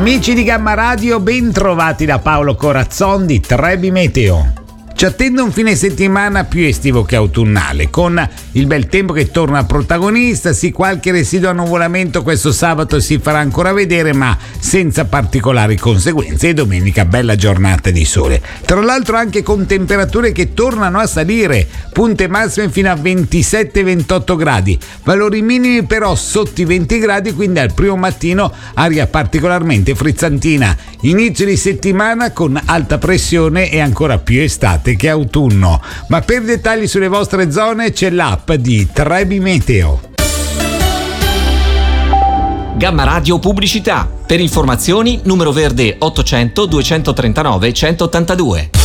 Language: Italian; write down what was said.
Amici di Gamma Radio, ben trovati da Paolo Corazzon di Trebi Meteo. Ci attende un fine settimana più estivo che autunnale, con il bel tempo che torna protagonista. Sì, qualche residuo annuvolamento questo sabato si farà ancora vedere, ma senza particolari conseguenze, e domenica bella giornata di sole. Tra l'altro anche con temperature che tornano a salire, punte massime fino a 27-28 gradi, valori minimi però sotto i 20 gradi, quindi al primo mattino aria particolarmente frizzantina. Inizio di settimana con alta pressione e ancora più estate che autunno. Ma per dettagli sulle vostre zone c'è l'app di Trebi Meteo. Gamma Radio Pubblicità. Per informazioni numero verde 800 239 182.